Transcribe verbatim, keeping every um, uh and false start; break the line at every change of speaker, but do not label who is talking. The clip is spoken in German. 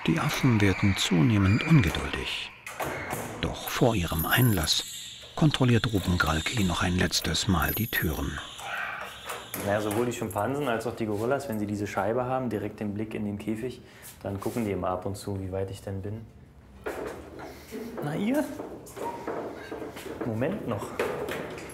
Die Affen werden zunehmend ungeduldig. Doch vor ihrem Einlass kontrolliert Ruben Galki noch ein letztes Mal die Türen.
Naja, sowohl die Schimpansen als auch die Gorillas, wenn sie diese Scheibe haben, direkt den Blick in den Käfig, dann gucken die immer ab und zu, wie weit ich denn bin. Na ihr? Moment noch.